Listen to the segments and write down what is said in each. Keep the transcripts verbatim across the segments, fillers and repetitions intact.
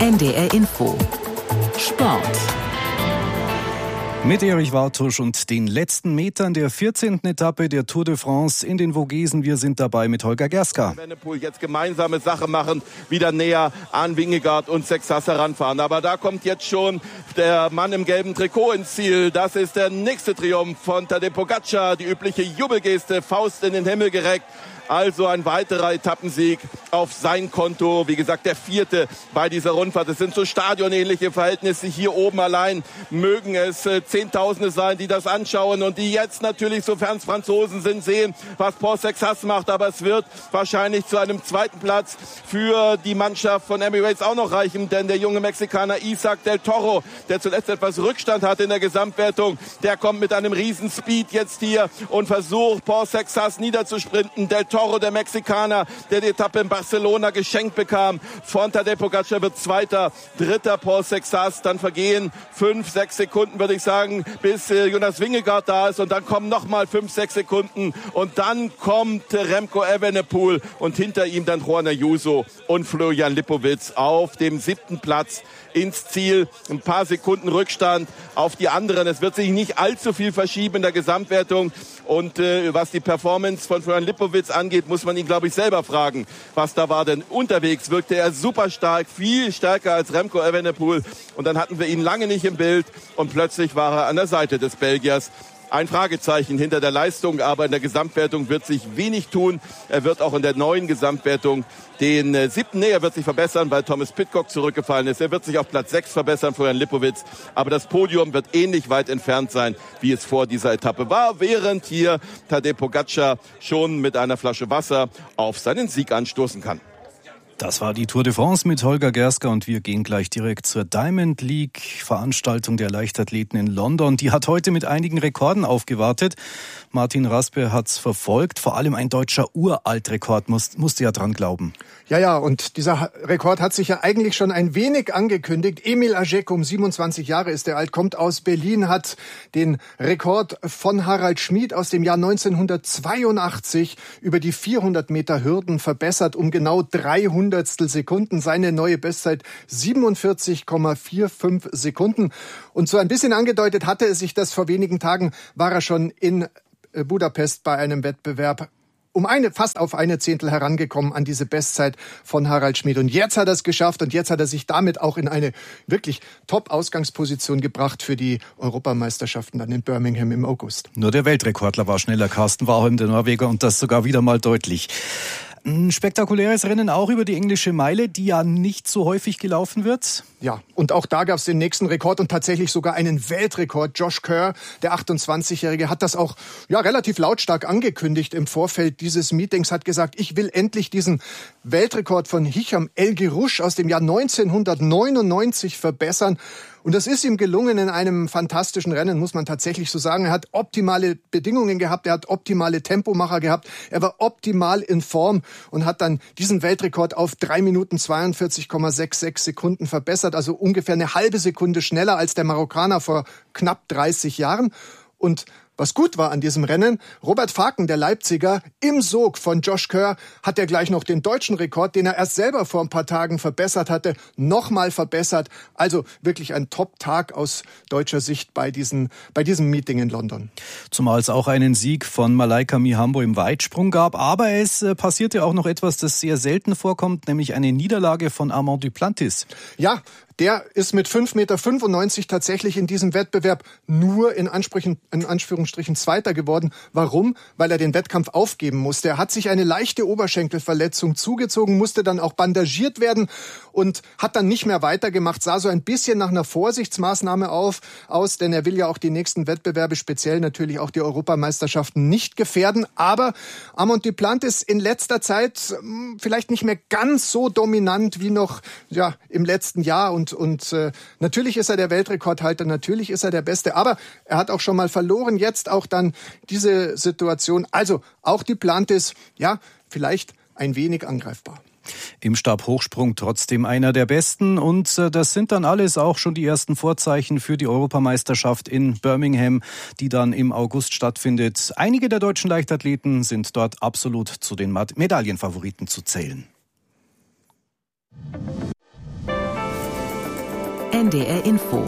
N D R Info Sport. Mit Erich Wartusch und den letzten Metern der vierzehnten Etappe der Tour de France in den Vogesen. Wir sind dabei mit Holger Gerska. Evenepoel jetzt gemeinsame Sache machen, wieder näher an Vingegaard und Sexas heranfahren. Aber da kommt jetzt schon der Mann im gelben Trikot ins Ziel. Das ist der nächste Triumph von Tadej Pogačar. Die übliche Jubelgeste, Faust in den Himmel gereckt. Also ein weiterer Etappensieg auf sein Konto. Wie gesagt, der vierte bei dieser Rundfahrt. Es sind so stadionähnliche Verhältnisse. Hier oben allein mögen es äh, Zehntausende sein, die das anschauen und die jetzt natürlich, sofern es Franzosen sind, sehen, was Paul Sexas macht. Aber es wird wahrscheinlich zu einem zweiten Platz für die Mannschaft von Emirates auch noch reichen. Denn der junge Mexikaner Isaac del Toro, der zuletzt etwas Rückstand hatte in der Gesamtwertung, der kommt mit einem riesen Speed jetzt hier und versucht, Paul Sexas niederzusprinten. Del Toro, der Mexikaner, der die Etappe in Barcelona geschenkt bekam von Tadej Pogačar, wird Zweiter, Dritter Paul Sexas. Dann vergehen fünf, sechs Sekunden, würde ich sagen, bis äh, Jonas Vingegaard da ist. Und dann kommen nochmal fünf, sechs Sekunden. Und dann kommt äh, Remco Evenepoel und hinter ihm dann Juan Ayuso und Florian Lipowitz auf dem siebten Platz ins Ziel. Ein paar Sekunden Rückstand auf die anderen. Es wird sich nicht allzu viel verschieben in der Gesamtwertung. Und äh, was die Performance von Florian Lipowitz angeht, muss man ihn, glaube ich, selber fragen, was da war. Denn unterwegs wirkte er super stark, viel stärker als Remco Evenepoel. Und dann hatten wir ihn lange nicht im Bild und plötzlich war er an der Seite des Belgiers. Ein Fragezeichen hinter der Leistung, aber in der Gesamtwertung wird sich wenig tun. Er wird auch in der neuen Gesamtwertung den äh, siebten, nee, er wird sich verbessern, weil Thomas Pidcock zurückgefallen ist. Er wird sich auf Platz sechs verbessern, Florian Lipowitz. Aber das Podium wird ähnlich weit entfernt sein, wie es vor dieser Etappe war, während hier Tadej Pogačar schon mit einer Flasche Wasser auf seinen Sieg anstoßen kann. Das war die Tour de France mit Holger Gerska und wir gehen gleich direkt zur Diamond League Veranstaltung der Leichtathleten in London. Die hat heute mit einigen Rekorden aufgewartet. Martin Raspe hat's verfolgt. Vor allem ein deutscher Uraltrekord, musst, musste ja dran glauben. Ja, ja, und dieser Rekord hat sich ja eigentlich schon ein wenig angekündigt. Emil Ajekum, siebenundzwanzig Jahre ist er alt, kommt aus Berlin, hat den Rekord von Harald Schmid aus dem Jahr neunzehnhundertzweiundachtzig über die vierhundert Meter Hürden verbessert, um genau dreihundert Sekunden. Seine neue Bestzeit siebenundvierzig Komma fünfundvierzig Sekunden. Und so ein bisschen angedeutet hatte es sich das vor wenigen Tagen, war er schon in Budapest bei einem Wettbewerb um eine, fast auf eine Zehntel herangekommen an diese Bestzeit von Harald Schmid. Und jetzt hat er es geschafft und jetzt hat er sich damit auch in eine wirklich Top-Ausgangsposition gebracht für die Europameisterschaften dann in Birmingham im August. Nur der Weltrekordler war schneller, Carsten Warholm, der Norweger, und das sogar wieder mal deutlich. Ein spektakuläres Rennen auch über die englische Meile, die ja nicht so häufig gelaufen wird. Ja, und auch da gab es den nächsten Rekord und tatsächlich sogar einen Weltrekord. Josh Kerr, der achtundzwanzigjährige, hat das auch ja relativ lautstark angekündigt im Vorfeld dieses Meetings, hat gesagt, ich will endlich diesen Weltrekord von Hicham El Guerrouj aus dem Jahr neunzehnhundertneunundneunzig verbessern. Und das ist ihm gelungen in einem fantastischen Rennen, muss man tatsächlich so sagen. Er hat optimale Bedingungen gehabt, er hat optimale Tempomacher gehabt, er war optimal in Form und hat dann diesen Weltrekord auf drei Minuten zweiundvierzig Komma sechsundsechzig Sekunden verbessert, also ungefähr eine halbe Sekunde schneller als der Marokkaner vor knapp dreißig Jahren. Und was gut war an diesem Rennen, Robert Faken, der Leipziger, im Sog von Josh Kerr hat er gleich noch den deutschen Rekord, den er erst selber vor ein paar Tagen verbessert hatte, nochmal verbessert. Also wirklich ein Top-Tag aus deutscher Sicht bei, diesen, bei diesem Meeting in London. Zumal es auch einen Sieg von Malaika Mihambo im Weitsprung gab. Aber es passierte auch noch etwas, das sehr selten vorkommt, nämlich eine Niederlage von Armand Duplantis. Ja, der ist mit fünf Komma fünfundneunzig Meter tatsächlich in diesem Wettbewerb nur in, Ansprüchen, in Anführungsstrichen Zweiter geworden. Warum? Weil er den Wettkampf aufgeben musste. Er hat sich eine leichte Oberschenkelverletzung zugezogen, musste dann auch bandagiert werden und hat dann nicht mehr weitergemacht. Sah so ein bisschen nach einer Vorsichtsmaßnahme auf, aus, denn er will ja auch die nächsten Wettbewerbe, speziell natürlich auch die Europameisterschaften, nicht gefährden. Aber Armand Duplantis in letzter Zeit vielleicht nicht mehr ganz so dominant wie noch ja, im letzten Jahr. Und Und äh, natürlich ist er der Weltrekordhalter, natürlich ist er der Beste, aber er hat auch schon mal verloren, jetzt auch dann diese Situation. Also auch Duplantis, ja, vielleicht ein wenig angreifbar. Im Stabhochsprung trotzdem einer der Besten und äh, das sind dann alles auch schon die ersten Vorzeichen für die Europameisterschaft in Birmingham, die dann im August stattfindet. Einige der deutschen Leichtathleten sind dort absolut zu den Medaillenfavoriten zu zählen. N D R Info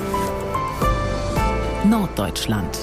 Norddeutschland.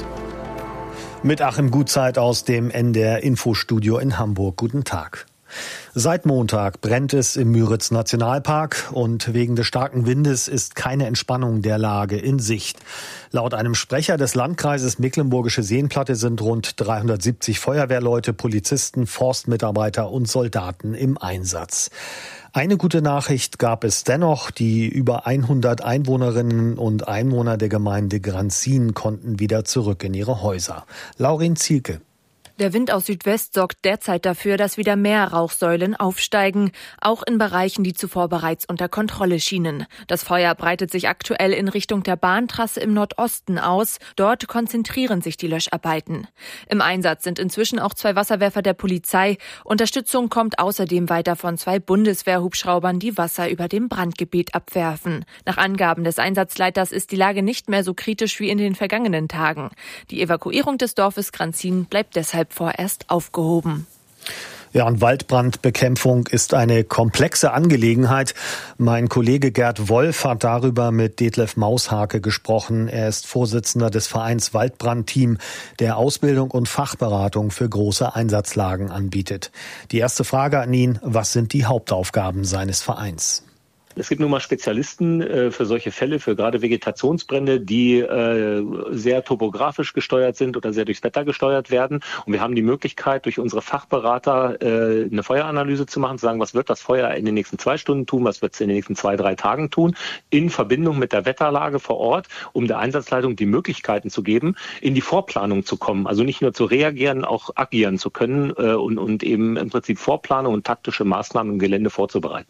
Mit Achim Gutzeit aus dem N D R Infostudio in Hamburg. Guten Tag. Seit Montag brennt es im Müritz-Nationalpark und wegen des starken Windes ist keine Entspannung der Lage in Sicht. Laut einem Sprecher des Landkreises Mecklenburgische Seenplatte sind rund dreihundertsiebzig Feuerwehrleute, Polizisten, Forstmitarbeiter und Soldaten im Einsatz. Eine gute Nachricht gab es dennoch. Die über hundert Einwohnerinnen und Einwohner der Gemeinde Granzin konnten wieder zurück in ihre Häuser. Laurin Zielke. Der Wind aus Südwest sorgt derzeit dafür, dass wieder mehr Rauchsäulen aufsteigen, auch in Bereichen, die zuvor bereits unter Kontrolle schienen. Das Feuer breitet sich aktuell in Richtung der Bahntrasse im Nordosten aus. Dort konzentrieren sich die Löscharbeiten. Im Einsatz sind inzwischen auch zwei Wasserwerfer der Polizei. Unterstützung kommt außerdem weiter von zwei Bundeswehrhubschraubern, die Wasser über dem Brandgebiet abwerfen. Nach Angaben des Einsatzleiters ist die Lage nicht mehr so kritisch wie in den vergangenen Tagen. Die Evakuierung des Dorfes Granzin bleibt deshalb vorerst aufgehoben. Ja, und Waldbrandbekämpfung ist eine komplexe Angelegenheit. Mein Kollege Gerd Wolf hat darüber mit Detlef Maushake gesprochen. Er ist Vorsitzender des Vereins Waldbrandteam, der Ausbildung und Fachberatung für große Einsatzlagen anbietet. Die erste Frage an ihn: Was sind die Hauptaufgaben seines Vereins? Es gibt nun mal Spezialisten äh, für solche Fälle, für gerade Vegetationsbrände, die äh, sehr topografisch gesteuert sind oder sehr durchs Wetter gesteuert werden. Und wir haben die Möglichkeit, durch unsere Fachberater äh, eine Feueranalyse zu machen, zu sagen, was wird das Feuer in den nächsten zwei Stunden tun, was wird es in den nächsten zwei, drei Tagen tun, in Verbindung mit der Wetterlage vor Ort, um der Einsatzleitung die Möglichkeiten zu geben, in die Vorplanung zu kommen. Also nicht nur zu reagieren, auch agieren zu können äh, und, und eben im Prinzip Vorplanung und taktische Maßnahmen im Gelände vorzubereiten.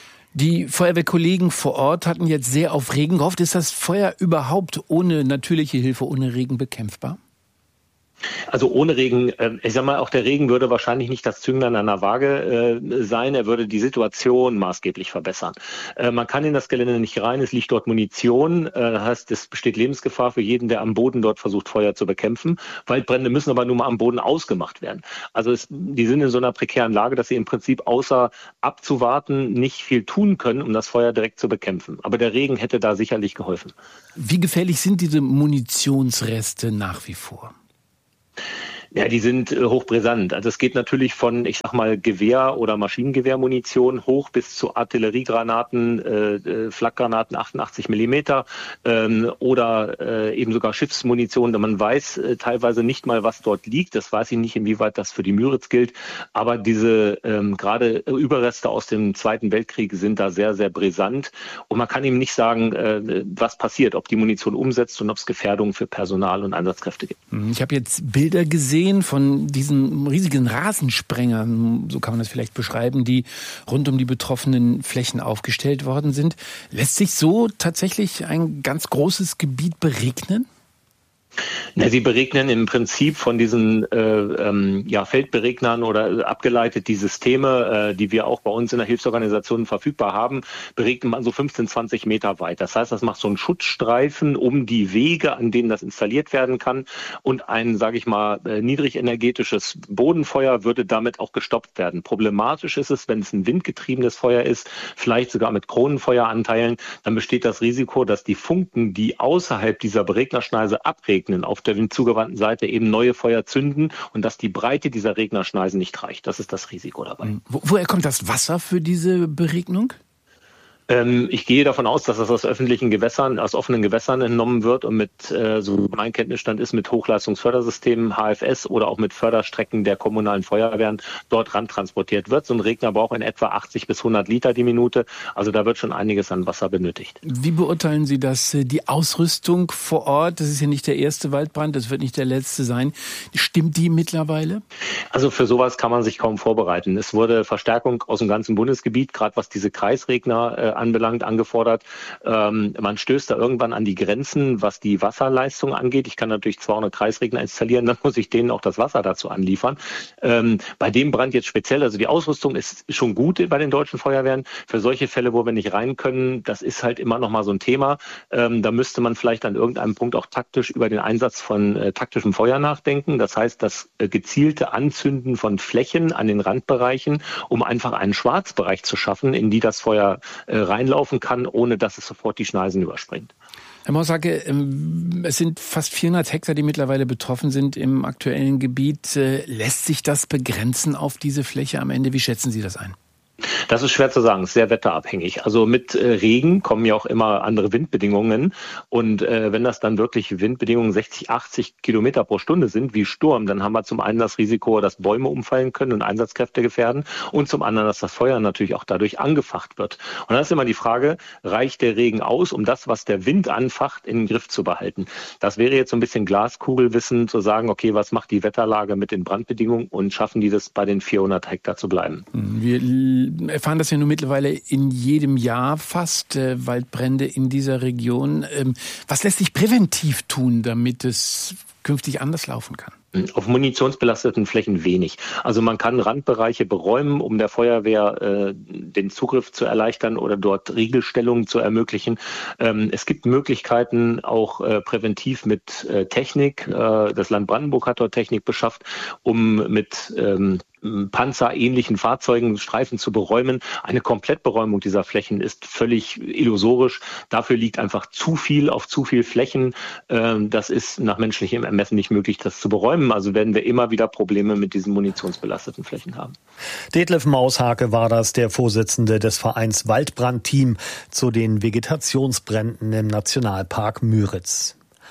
Die Feuerwehrkollegen vor Ort hatten jetzt sehr auf Regen gehofft. Ist das Feuer überhaupt ohne natürliche Hilfe, ohne Regen bekämpfbar? Also ohne Regen, ich sag mal, auch der Regen würde wahrscheinlich nicht das Zünglein an der Waage äh, sein. Er würde die Situation maßgeblich verbessern. Äh, man kann in das Gelände nicht rein, es liegt dort Munition. Äh, das heißt, es besteht Lebensgefahr für jeden, der am Boden dort versucht, Feuer zu bekämpfen. Waldbrände müssen aber nur mal am Boden ausgemacht werden. Also es, die sind in so einer prekären Lage, dass sie im Prinzip außer abzuwarten nicht viel tun können, um das Feuer direkt zu bekämpfen. Aber der Regen hätte da sicherlich geholfen. Wie gefährlich sind diese Munitionsreste nach wie vor? Ja, die sind äh, hochbrisant. Also es geht natürlich von, ich sag mal, Gewehr- oder Maschinengewehrmunition hoch bis zu Artilleriegranaten, äh, äh, Flakgranaten achtundachtzig Millimeter ähm, oder äh, eben sogar Schiffsmunition. Man weiß äh, teilweise nicht mal, was dort liegt. Das weiß ich nicht, inwieweit das für die Müritz gilt. Aber diese ähm, gerade Überreste aus dem Zweiten Weltkrieg sind da sehr, sehr brisant. Und man kann eben nicht sagen, äh, was passiert, ob die Munition umsetzt und ob es Gefährdungen für Personal und Einsatzkräfte gibt. Ich habe jetzt Bilder gesehen von diesen riesigen Rasensprengern, so kann man das vielleicht beschreiben, die rund um die betroffenen Flächen aufgestellt worden sind. Lässt sich so tatsächlich ein ganz großes Gebiet beregnen? Ja, sie beregnen im Prinzip von diesen äh, ähm, ja, Feldberegnern oder abgeleitet die Systeme, äh, die wir auch bei uns in der Hilfsorganisation verfügbar haben, beregnet man so fünfzehn, zwanzig Meter weit. Das heißt, das macht so einen Schutzstreifen um die Wege, an denen das installiert werden kann. Und ein, sage ich mal, äh, niedrigenergetisches Bodenfeuer würde damit auch gestoppt werden. Problematisch ist es, wenn es ein windgetriebenes Feuer ist, vielleicht sogar mit Kronenfeueranteilen, dann besteht das Risiko, dass die Funken, die außerhalb dieser Beregnerschneise abregnen, auf der windzugewandten Seite eben neue Feuer zünden und dass die Breite dieser Regnerschneisen nicht reicht. Das ist das Risiko dabei. Wo, woher kommt das Wasser für diese Beregnung? Ähm, ich gehe davon aus, dass das aus öffentlichen Gewässern, aus offenen Gewässern entnommen wird und mit, äh, so mein Kenntnisstand ist, mit Hochleistungsfördersystemen, H F S oder auch mit Förderstrecken der kommunalen Feuerwehren dort ran transportiert wird. So ein Regner braucht in etwa achtzig bis hundert Liter die Minute. Also da wird schon einiges an Wasser benötigt. Wie beurteilen Sie das, die Ausrüstung vor Ort? Das ist ja nicht der erste Waldbrand, das wird nicht der letzte sein. Stimmt die mittlerweile? Also für sowas kann man sich kaum vorbereiten. Es wurde Verstärkung aus dem ganzen Bundesgebiet, gerade was diese Kreisregner äh, anbelangt, angefordert. Ähm, man stößt da irgendwann an die Grenzen, was die Wasserleistung angeht. Ich kann natürlich zweihundert Kreisregner installieren, dann muss ich denen auch das Wasser dazu anliefern. Ähm, bei dem Brand jetzt speziell, also die Ausrüstung ist schon gut bei den deutschen Feuerwehren. Für solche Fälle, wo wir nicht rein können, das ist halt immer noch mal so ein Thema. Ähm, da müsste man vielleicht an irgendeinem Punkt auch taktisch über den Einsatz von äh, taktischem Feuer nachdenken. Das heißt, das äh, gezielte Anzünden von Flächen an den Randbereichen, um einfach einen Schwarzbereich zu schaffen, in die das Feuer äh, reinlaufen kann, ohne dass es sofort die Schneisen überspringt. Herr Morsacke, es sind fast vierhundert Hektar, die mittlerweile betroffen sind im aktuellen Gebiet. Lässt sich das begrenzen auf diese Fläche am Ende? Wie schätzen Sie das ein? Das ist schwer zu sagen, ist sehr wetterabhängig. Also mit äh, Regen kommen ja auch immer andere Windbedingungen. Und äh, wenn das dann wirklich Windbedingungen sechzig, achtzig Kilometer pro Stunde sind, wie Sturm, dann haben wir zum einen das Risiko, dass Bäume umfallen können und Einsatzkräfte gefährden. Und zum anderen, dass das Feuer natürlich auch dadurch angefacht wird. Und dann ist immer die Frage, reicht der Regen aus, um das, was der Wind anfacht, in den Griff zu behalten? Das wäre jetzt so ein bisschen Glaskugelwissen, zu sagen, okay, was macht die Wetterlage mit den Brandbedingungen und schaffen die das, bei den vierhundert Hektar zu bleiben? Wir erfahren das ja nun mittlerweile in jedem Jahr fast, äh, Waldbrände in dieser Region. Ähm, was lässt sich präventiv tun, damit es künftig anders laufen kann? Auf munitionsbelasteten Flächen wenig. Also man kann Randbereiche beräumen, um der Feuerwehr äh, den Zugriff zu erleichtern oder dort Riegelstellungen zu ermöglichen. Ähm, es gibt Möglichkeiten auch äh, präventiv mit äh, Technik. Äh, das Land Brandenburg hat dort Technik beschafft, um mit ähm, panzerähnlichen Fahrzeugen Streifen zu beräumen. Eine Komplettberäumung dieser Flächen ist völlig illusorisch. Dafür liegt einfach zu viel auf zu viel Flächen. Ähm, das ist nach menschlichem Ermessen nicht möglich, das zu beräumen. Also werden wir immer wieder Probleme mit diesen munitionsbelasteten Flächen haben. Detlef Maushake war das, der Vorsitzende des Vereins Waldbrandteam zu den Vegetationsbränden im Nationalpark Müritz.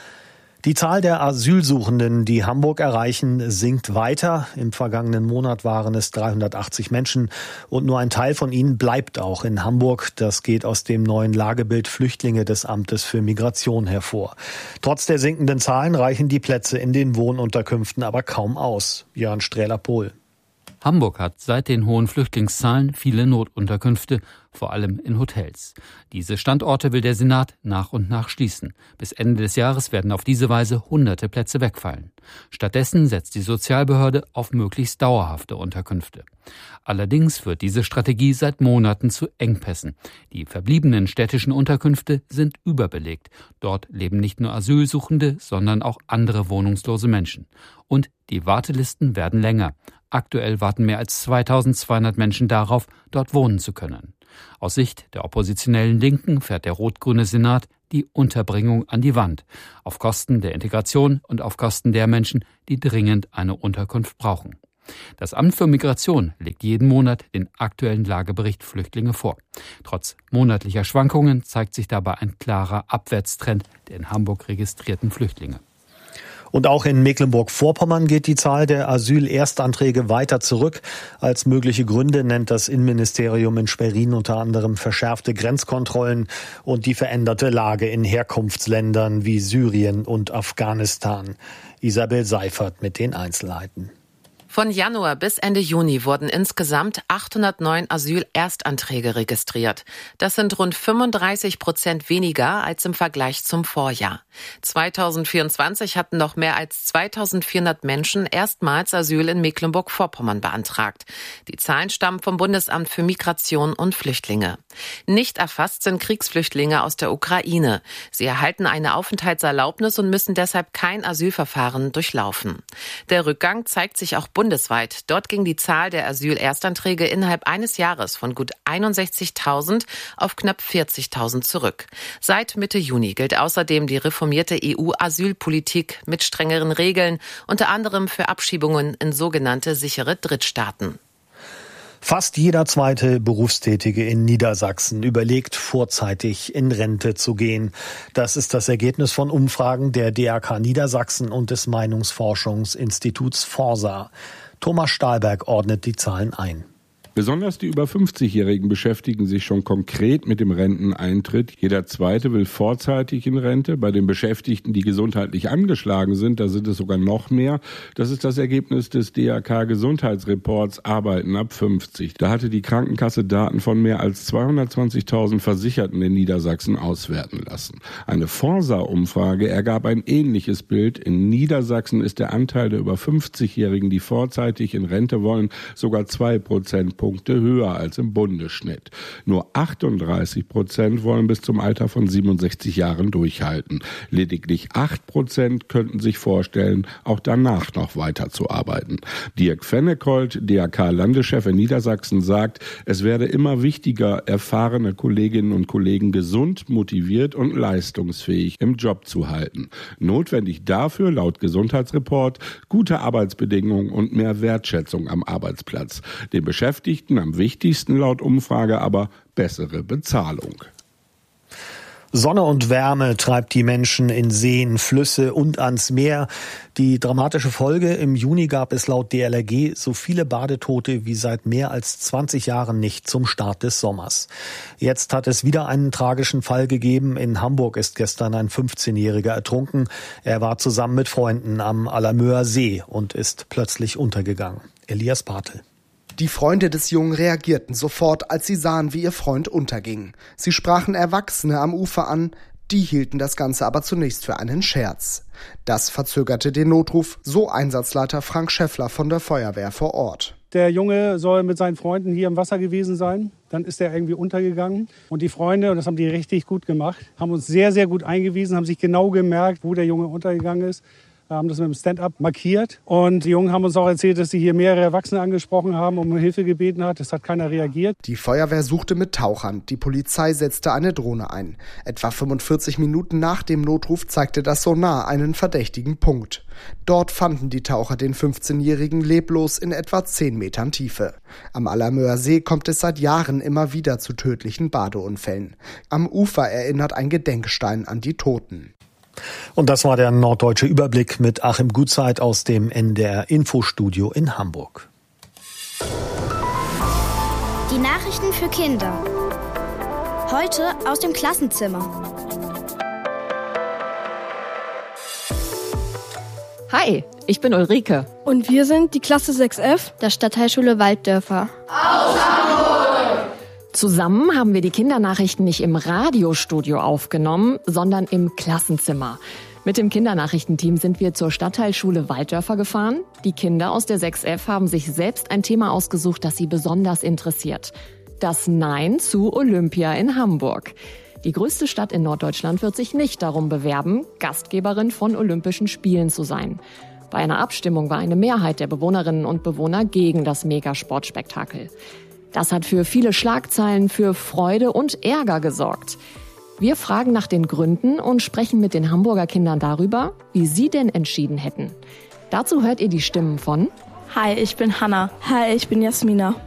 Die Zahl der Asylsuchenden, die Hamburg erreichen, sinkt weiter. Im vergangenen Monat waren es dreihundertachtzig Menschen und nur ein Teil von ihnen bleibt auch in Hamburg. Das geht aus dem neuen Lagebild Flüchtlinge des Amtes für Migration hervor. Trotz der sinkenden Zahlen reichen die Plätze in den Wohnunterkünften aber kaum aus. Jörn Strähler-Pohl. Hamburg hat seit den hohen Flüchtlingszahlen viele Notunterkünfte, vor allem in Hotels. Diese Standorte will der Senat nach und nach schließen. Bis Ende des Jahres werden auf diese Weise hunderte Plätze wegfallen. Stattdessen setzt die Sozialbehörde auf möglichst dauerhafte Unterkünfte. Allerdings führt diese Strategie seit Monaten zu Engpässen. Die verbliebenen städtischen Unterkünfte sind überbelegt. Dort leben nicht nur Asylsuchende, sondern auch andere wohnungslose Menschen. Und die Wartelisten werden länger. Aktuell warten mehr als zweitausendzweihundert Menschen darauf, dort wohnen zu können. Aus Sicht der oppositionellen Linken fährt der rot-grüne Senat die Unterbringung an die Wand, auf Kosten der Integration und auf Kosten der Menschen, die dringend eine Unterkunft brauchen. Das Amt für Migration legt jeden Monat den aktuellen Lagebericht Flüchtlinge vor. Trotz monatlicher Schwankungen zeigt sich dabei ein klarer Abwärtstrend der in Hamburg registrierten Flüchtlinge. Und auch in Mecklenburg-Vorpommern geht die Zahl der Asylerstanträge weiter zurück. Als mögliche Gründe nennt das Innenministerium in Schwerin unter anderem verschärfte Grenzkontrollen und die veränderte Lage in Herkunftsländern wie Syrien und Afghanistan. Isabel Seifert mit den Einzelheiten. Von Januar bis Ende Juni wurden insgesamt achthundertneun Asylerstanträge registriert. Das sind rund fünfunddreißig Prozent weniger als im Vergleich zum Vorjahr. zweitausendvierundzwanzig hatten noch mehr als zweitausendvierhundert Menschen erstmals Asyl in Mecklenburg-Vorpommern beantragt. Die Zahlen stammen vom Bundesamt für Migration und Flüchtlinge. Nicht erfasst sind Kriegsflüchtlinge aus der Ukraine. Sie erhalten eine Aufenthaltserlaubnis und müssen deshalb kein Asylverfahren durchlaufen. Der Rückgang zeigt sich auch bundesweit. Dort ging die Zahl der Asylerstanträge innerhalb eines Jahres von gut einundsechzigtausend auf knapp vierzigtausend zurück. Seit Mitte Juni gilt außerdem die reformierte E U-Asylpolitik mit strengeren Regeln, unter anderem für Abschiebungen in sogenannte sichere Drittstaaten. Fast jeder zweite Berufstätige in Niedersachsen überlegt, vorzeitig in Rente zu gehen. Das ist das Ergebnis von Umfragen der D A K Niedersachsen und des Meinungsforschungsinstituts Forsa. Thomas Stahlberg ordnet die Zahlen ein. Besonders die über fünfzigjährigen beschäftigen sich schon konkret mit dem Renteneintritt. Jeder Zweite will vorzeitig in Rente. Bei den Beschäftigten, die gesundheitlich angeschlagen sind, da sind es sogar noch mehr. Das ist das Ergebnis des D A K-Gesundheitsreports Arbeiten ab fünfzig. Da hatte die Krankenkasse Daten von mehr als zweihundertzwanzigtausend Versicherten in Niedersachsen auswerten lassen. Eine Forsa-Umfrage ergab ein ähnliches Bild. In Niedersachsen ist der Anteil der über fünfzigjährigen, die vorzeitig in Rente wollen, sogar zwei Prozentpunkte Punkte höher als im Bundesschnitt. Nur achtunddreißig Prozent wollen bis zum Alter von siebenundsechzig Jahren durchhalten. Lediglich acht Prozent könnten sich vorstellen, auch danach noch weiterzuarbeiten. Dirk Fennekold, D A K-Landeschef in Niedersachsen, sagt, es werde immer wichtiger, erfahrene Kolleginnen und Kollegen gesund, motiviert und leistungsfähig im Job zu halten. Notwendig dafür, laut Gesundheitsreport, gute Arbeitsbedingungen und mehr Wertschätzung am Arbeitsplatz. Den Beschäftigten am wichtigsten laut Umfrage aber bessere Bezahlung. Sonne und Wärme treibt die Menschen in Seen, Flüsse und ans Meer. Die dramatische Folge: im Juni gab es laut D L R G so viele Badetote wie seit mehr als zwanzig Jahren nicht zum Start des Sommers. Jetzt hat es wieder einen tragischen Fall gegeben. In Hamburg ist gestern ein fünfzehnjähriger ertrunken. Er war zusammen mit Freunden am Allermöer See und ist plötzlich untergegangen. Elias Bartel. Die Freunde des Jungen reagierten sofort, als sie sahen, wie ihr Freund unterging. Sie sprachen Erwachsene am Ufer an, die hielten das Ganze aber zunächst für einen Scherz. Das verzögerte den Notruf, so Einsatzleiter Frank Schäffler von der Feuerwehr vor Ort. Der Junge soll mit seinen Freunden hier im Wasser gewesen sein. Dann ist er irgendwie untergegangen. Und die Freunde, und das haben die richtig gut gemacht, haben uns sehr, sehr gut eingewiesen, haben sich genau gemerkt, wo der Junge untergegangen ist. Haben das mit dem Stand-up markiert. Und die Jungen haben uns auch erzählt, dass sie hier mehrere Erwachsene angesprochen haben, um Hilfe gebeten hat. Es hat keiner reagiert. Die Feuerwehr suchte mit Tauchern. Die Polizei setzte eine Drohne ein. Etwa fünfundvierzig Minuten nach dem Notruf zeigte das Sonar einen verdächtigen Punkt. Dort fanden die Taucher den fünfzehnjährigen leblos in etwa zehn Metern Tiefe. Am Allermöer See kommt es seit Jahren immer wieder zu tödlichen Badeunfällen. Am Ufer erinnert ein Gedenkstein an die Toten. Und das war der Norddeutsche Überblick mit Achim Gutzeit aus dem N D R Infostudio in Hamburg. Die Nachrichten für Kinder. Heute aus dem Klassenzimmer. Hi, ich bin Ulrike. Und wir sind die Klasse sechs F der Stadtteilschule Walddörfer. Aus Hamburg! Zusammen haben wir die Kindernachrichten nicht im Radiostudio aufgenommen, sondern im Klassenzimmer. Mit dem Kindernachrichtenteam sind wir zur Stadtteilschule Walddörfer gefahren. Die Kinder aus der sechs F haben sich selbst ein Thema ausgesucht, das sie besonders interessiert. Das Nein zu Olympia in Hamburg. Die größte Stadt in Norddeutschland wird sich nicht darum bewerben, Gastgeberin von Olympischen Spielen zu sein. Bei einer Abstimmung war eine Mehrheit der Bewohnerinnen und Bewohner gegen das Megasportspektakel. Das hat für viele Schlagzeilen, für Freude und Ärger gesorgt. Wir fragen nach den Gründen und sprechen mit den Hamburger Kindern darüber, wie sie denn entschieden hätten. Dazu hört ihr die Stimmen von: Hi, ich bin Hanna. Hi, ich bin Jasmina.